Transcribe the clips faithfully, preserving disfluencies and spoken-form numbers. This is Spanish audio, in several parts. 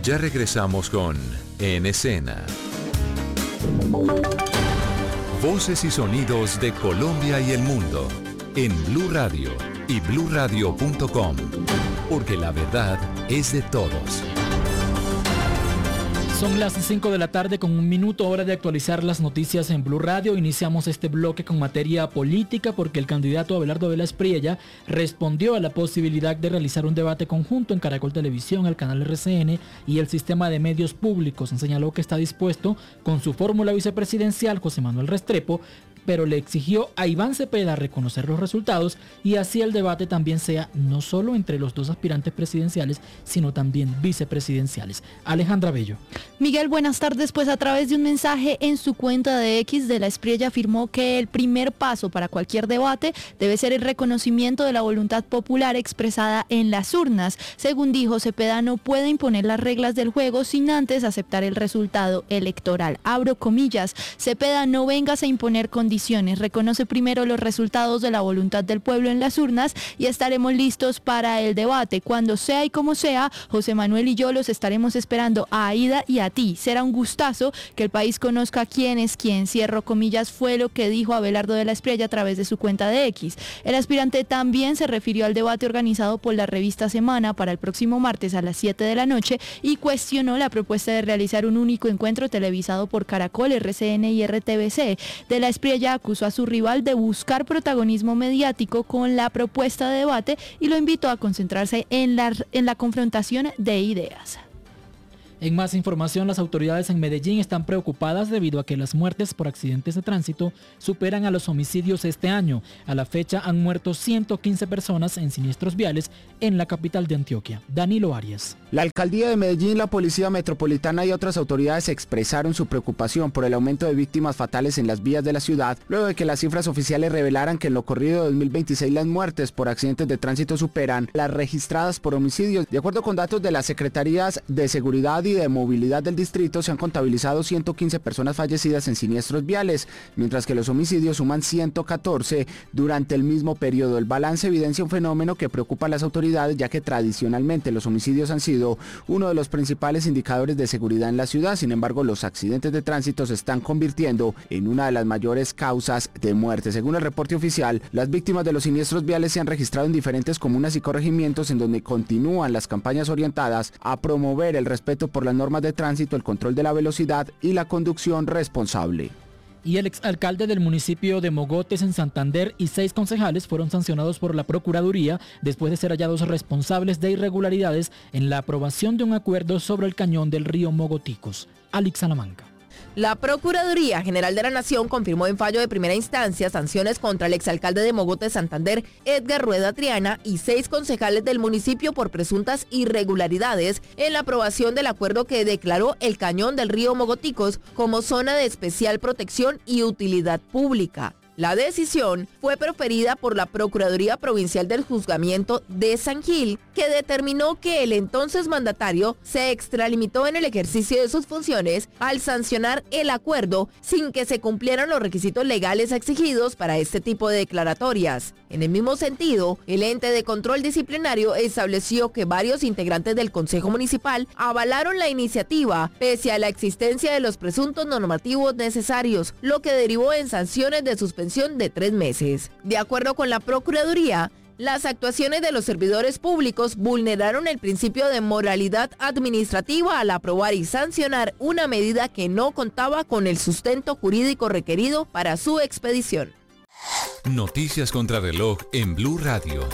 Ya regresamos con En Escena. Voces y sonidos de Colombia y el mundo en Blue Radio y blue radio punto com, porque la verdad es de todos. Son las cinco de la tarde con un minuto, hora de actualizar las noticias en Blue Radio. Iniciamos este bloque con materia política porque el candidato Abelardo Vélez Priella respondió a la posibilidad de realizar un debate conjunto en Caracol Televisión, el canal R C N y el sistema de medios públicos. Señaló que está dispuesto con su fórmula vicepresidencial, José Manuel Restrepo, pero le exigió a Iván Cepeda reconocer los resultados y así el debate también sea no solo entre los dos aspirantes presidenciales, sino también vicepresidenciales. Alejandra Bello. Miguel, buenas tardes. Pues a través de un mensaje en su cuenta de X, de la Espriella afirmó que el primer paso para cualquier debate debe ser el reconocimiento de la voluntad popular expresada en las urnas. Según dijo, Cepeda no puede imponer las reglas del juego sin antes aceptar el resultado electoral. Abro comillas, Cepeda, no vengas a imponer condiciones. Reconoce primero los resultados de la voluntad del pueblo en las urnas y estaremos listos para el debate. Cuando sea y como sea, José Manuel y yo los estaremos esperando a Aida y a ti. Será un gustazo que el país conozca quién es quién. Cierro comillas, fue lo que dijo Abelardo de la Espriella a través de su cuenta de X. El aspirante también se refirió al debate organizado por la revista Semana para el próximo martes a las siete de la noche y cuestionó la propuesta de realizar un único encuentro televisado por Caracol, R C N y R T V C. De la Espriella acusó a su rival de buscar protagonismo mediático con la propuesta de debate y lo invitó a concentrarse en la, en la confrontación de ideas. En más información, las autoridades en Medellín están preocupadas debido a que las muertes por accidentes de tránsito superan a los homicidios este año. A la fecha han muerto ciento quince personas en siniestros viales en la capital de Antioquia. Danilo Arias. La alcaldía de Medellín, la policía metropolitana y otras autoridades expresaron su preocupación por el aumento de víctimas fatales en las vías de la ciudad, luego de que las cifras oficiales revelaran que en lo corrido de dos mil veintiséis las muertes por accidentes de tránsito superan las registradas por homicidios. De acuerdo con datos de las Secretarías de Seguridad y de Movilidad del distrito, se han contabilizado ciento quince personas fallecidas en siniestros viales, mientras que los homicidios suman ciento catorce durante el mismo periodo. El balance evidencia un fenómeno que preocupa a las autoridades, ya que tradicionalmente los homicidios han sido uno de los principales indicadores de seguridad en la ciudad. Sin embargo, los accidentes de tránsito se están convirtiendo en una de las mayores causas de muerte. Según el reporte oficial, las víctimas de los siniestros viales se han registrado en diferentes comunas y corregimientos, en donde continúan las campañas orientadas a promover el respeto por las normas de tránsito, el control de la velocidad y la conducción responsable. Y el exalcalde del municipio de Mogotes en Santander y seis concejales fueron sancionados por la Procuraduría después de ser hallados responsables de irregularidades en la aprobación de un acuerdo sobre el cañón del río Mogoticos. Alex Salamanca. La Procuraduría General de la Nación confirmó en fallo de primera instancia sanciones contra el exalcalde de Mogotes, Santander, Edgar Rueda Triana, y seis concejales del municipio por presuntas irregularidades en la aprobación del acuerdo que declaró el cañón del río Mogoticos como zona de especial protección y utilidad pública. La decisión fue proferida por la Procuraduría Provincial del Juzgamiento de San Gil, que determinó que el entonces mandatario se extralimitó en el ejercicio de sus funciones al sancionar el acuerdo sin que se cumplieran los requisitos legales exigidos para este tipo de declaratorias. En el mismo sentido, el ente de control disciplinario estableció que varios integrantes del Consejo Municipal avalaron la iniciativa, pese a la existencia de los presuntos normativos necesarios, lo que derivó en sanciones de suspensión de tres meses. De acuerdo con la Procuraduría, las actuaciones de los servidores públicos vulneraron el principio de moralidad administrativa al aprobar y sancionar una medida que no contaba con el sustento jurídico requerido para su expedición. Noticias contra reloj en Blue Radio.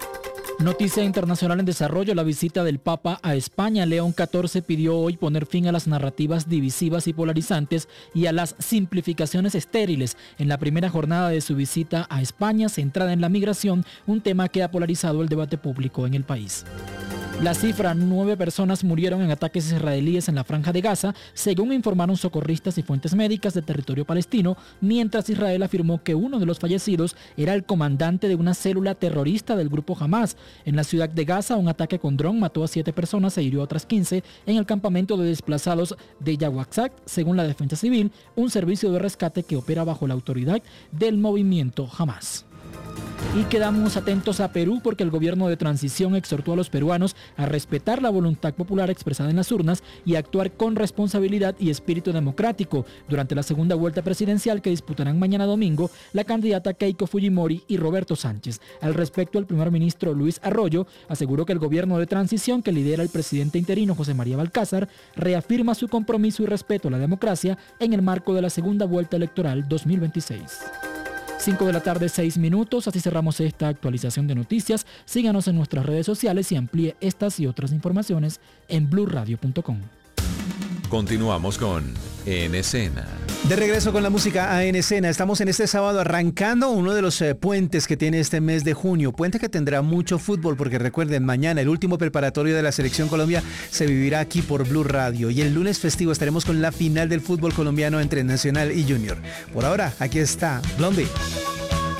Noticia internacional en desarrollo, la visita del Papa a España. León catorce pidió hoy poner fin a las narrativas divisivas y polarizantes y a las simplificaciones estériles en la primera jornada de su visita a España, centrada en la migración, un tema que ha polarizado el debate público en el país. La cifra, nueve personas murieron en ataques israelíes en la Franja de Gaza, según informaron socorristas y fuentes médicas de territorio palestino, mientras Israel afirmó que uno de los fallecidos era el comandante de una célula terrorista del grupo Hamas. En la ciudad de Gaza, un ataque con dron mató a siete personas e hirió a otras quince en el campamento de desplazados de Yawaxat, según la Defensa Civil, un servicio de rescate que opera bajo la autoridad del movimiento Hamas. Y quedamos atentos a Perú porque el gobierno de transición exhortó a los peruanos a respetar la voluntad popular expresada en las urnas y actuar con responsabilidad y espíritu democrático durante la segunda vuelta presidencial que disputarán mañana domingo la candidata Keiko Fujimori y Roberto Sánchez. Al respecto, el primer ministro Luis Arroyo aseguró que el gobierno de transición que lidera el presidente interino José María Balcázar reafirma su compromiso y respeto a la democracia en el marco de la segunda vuelta electoral dos mil veintiséis. cinco de la tarde, seis minutos. Así cerramos esta actualización de noticias. Síganos en nuestras redes sociales y amplíe estas y otras informaciones en blue radio punto com. Continuamos con En Escena. De regreso con la música a En Escena. Estamos en este sábado arrancando uno de los eh, puentes que tiene este mes de junio. Puente que tendrá mucho fútbol porque recuerden, mañana el último preparatorio de la Selección Colombia se vivirá aquí por Blue Radio. Y el lunes festivo estaremos con la final del fútbol colombiano entre Nacional y Junior. Por ahora, aquí está Blondie.